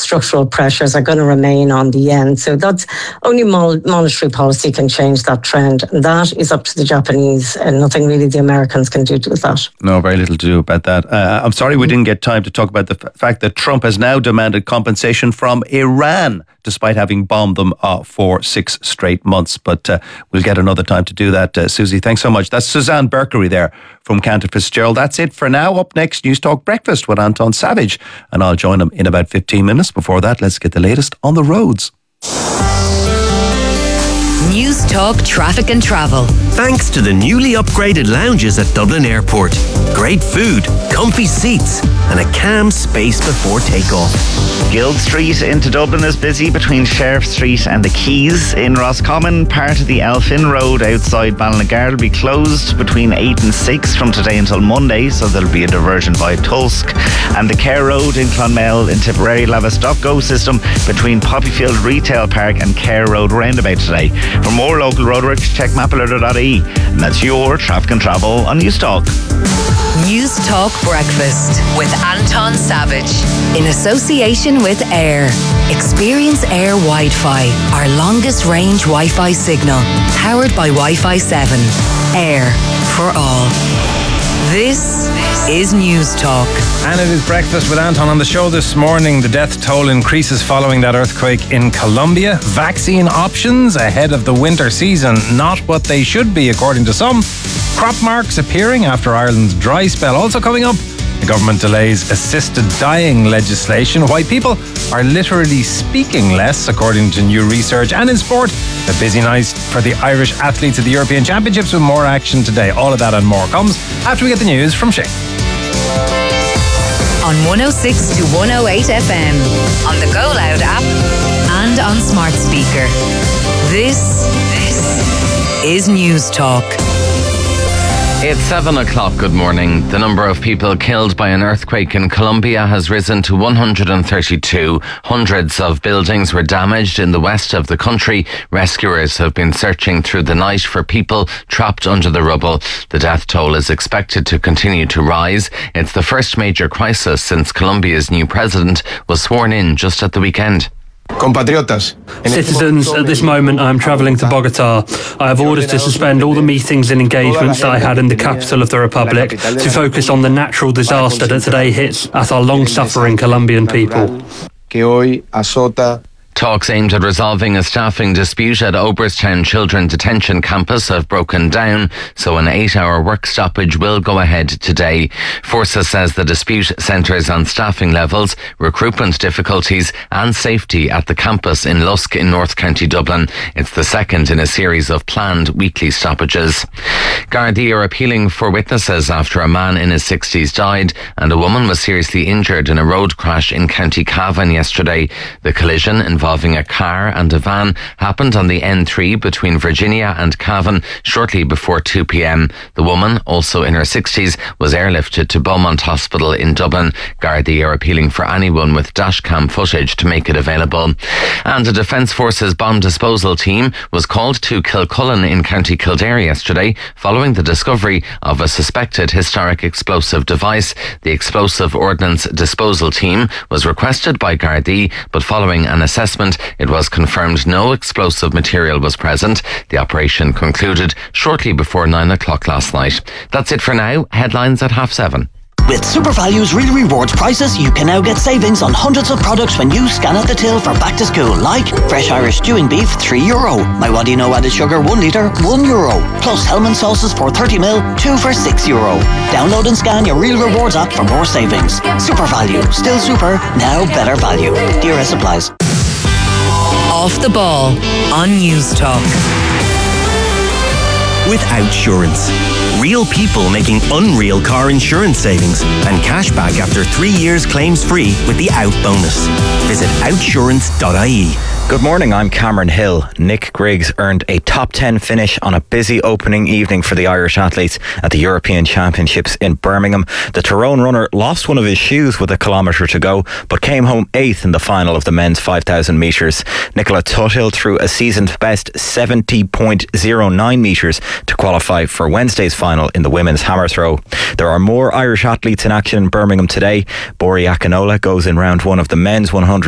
structural pressures are going to remain on the yen. So that's only monetary policy can change that trend. And that is up to the Japanese, and nothing really the Americans can do with that. No, very little to do about that. I'm sorry we didn't get time to talk about the fact that Trump has now demanded compensation from Iran, despite having bombed them for 6 straight months. But we'll get another time to do that. Susie, thanks so much. That's Suzanne Berkery there from Cantor Fitzgerald. That's it for now. Up next, News Talk Breakfast with Anton Savage, and I'll join him in about 15 minutes. Before that, let's get the latest on the roads. News Talk Traffic and Travel. Thanks to the newly upgraded lounges at Dublin Airport. Great food, comfy seats, and a calm space before takeoff. Guild Street into Dublin is busy between Sheriff Street and the Quays. In Roscommon, part of the Elphin Road outside Ballinagard will be closed between 8 and 6 from today until Monday, so there'll be a diversion via Tulsk. And the Kerr Road in Clonmel in Tipperary will have a stop-go system between Poppyfield Retail Park and Kerr Road roundabout today. For more local roadworks, check mapalert.ie. And that's your traffic and travel on News Talk. News Talk Breakfast with Anton Savage in association with Air. Experience Air Wi-Fi, our longest range Wi-Fi signal, powered by Wi-Fi 7. Air for all. This is News Talk. And it is Breakfast with Anton. On the show this morning, the death toll increases following that earthquake in Colombia. Vaccine options ahead of the winter season, not what they should be, according to some. Crop marks appearing after Ireland's dry spell. Also coming up, the government delays assisted dying legislation. Why people are literally speaking less, according to new research. And in sport, a busy night for the Irish athletes at the European Championships with more action today. All of that and more comes after we get the news from Shane. On 106 to 108 FM, on the Go Loud app, and on smart speaker. This is News Talk. It's 7 o'clock. Good morning. The number of people killed by an earthquake in Colombia has risen to 132. Hundreds of buildings were damaged in the west of the country. Rescuers have been searching through the night for people trapped under the rubble. The death toll is expected to continue to rise. It's the first major crisis since Colombia's new president was sworn in just at the weekend. Citizens, at this moment I am travelling to Bogota. I have orders to suspend all the meetings and engagements that I had in the capital of the Republic to focus on the natural disaster that today hits at our long-suffering Colombian people. Talks aimed at resolving a staffing dispute at Oberstown Children Detention Campus have broken down, so an 8-hour work stoppage will go ahead today. Forces says the dispute centres on staffing levels, recruitment difficulties and safety at the campus in Lusk in North County Dublin. It's the second in a series of planned weekly stoppages. Gardaí are appealing for witnesses after a man in his 60s died and a woman was seriously injured in a road crash in County Cavan yesterday. The collision involving a car and a van happened on the N3 between Virginia and Cavan shortly before 2 p.m. The woman, also in her 60s, was airlifted to Beaumont Hospital in Dublin. Gardaí are appealing for anyone with dashcam footage to make it available. And a Defence Forces bomb disposal team was called to Kilcullen in County Kildare yesterday following the discovery of a suspected historic explosive device. The explosive ordnance disposal team was requested by Gardaí, but following an assessment, it was confirmed no explosive material was present. The operation concluded shortly before 9 o'clock last night. That's it for now. Headlines at 7:30. With SuperValue's Real Rewards prices, you can now get savings on hundreds of products when you scan at the till for back to school, like fresh Irish stewing beef, €3. My What Do You Know added sugar, 1 litre, €1. Plus Hellman sauces for 30ml, 2 for €6. Download and scan your Real Rewards app for more savings. SuperValue, still super, now better value. DRS applies. Off the ball on News Talk. With Outsurance. Real people making unreal car insurance savings and cash back after 3 years claims free with the Out bonus. Visit outsurance.ie. Good morning, I'm Cameron Hill. Nick Griggs earned a top 10 finish on a busy opening evening for the Irish athletes at the European Championships in Birmingham. The Tyrone runner lost one of his shoes with a kilometre to go, but came home 8th in the final of the men's 5,000 metres. Nicola Tuthill threw a season's best 70.09 metres to qualify for Wednesday's final in the women's hammer throw. There are more Irish athletes in action in Birmingham today. Bori Akinola goes in round 1 of the men's 100